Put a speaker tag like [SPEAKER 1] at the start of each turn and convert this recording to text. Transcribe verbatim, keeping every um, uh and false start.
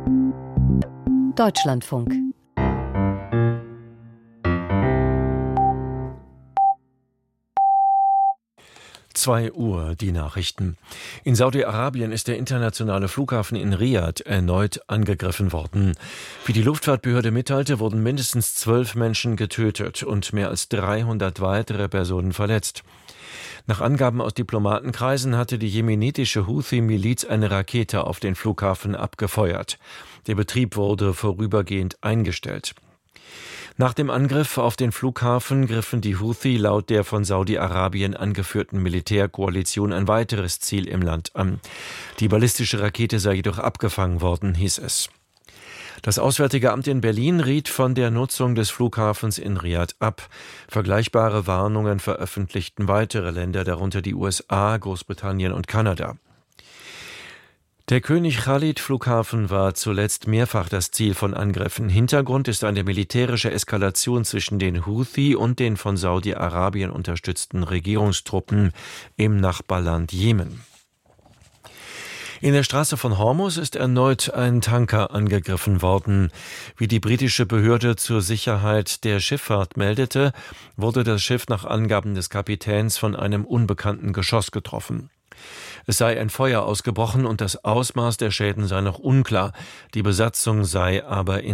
[SPEAKER 1] Deutschlandfunk.
[SPEAKER 2] zwei Uhr, die Nachrichten. In Saudi-Arabien ist der internationale Flughafen in Riad erneut angegriffen worden. Wie die Luftfahrtbehörde mitteilte, wurden mindestens zwölf Menschen getötet und mehr als dreihundert weitere Personen verletzt. Nach Angaben aus Diplomatenkreisen hatte die jemenitische Houthi-Miliz eine Rakete auf den Flughafen abgefeuert. Der Betrieb wurde vorübergehend eingestellt. Nach dem Angriff auf den Flughafen griffen die Houthi laut der von Saudi-Arabien angeführten Militärkoalition ein weiteres Ziel im Land an. Die ballistische Rakete sei jedoch abgefangen worden, hieß es. Das Auswärtige Amt in Berlin riet von der Nutzung des Flughafens in Riad ab. Vergleichbare Warnungen veröffentlichten weitere Länder, darunter die U S A, Großbritannien und Kanada. Der König Khalid-Flughafen war zuletzt mehrfach das Ziel von Angriffen. Hintergrund ist eine militärische Eskalation zwischen den Houthi und den von Saudi-Arabien unterstützten Regierungstruppen im Nachbarland Jemen. In der Straße von Hormuz ist erneut ein Tanker angegriffen worden. Wie die britische Behörde zur Sicherheit der Schifffahrt meldete, wurde das Schiff nach Angaben des Kapitäns von einem unbekannten Geschoss getroffen. Es sei ein Feuer ausgebrochen und das Ausmaß der Schäden sei noch unklar. Die Besatzung sei aber in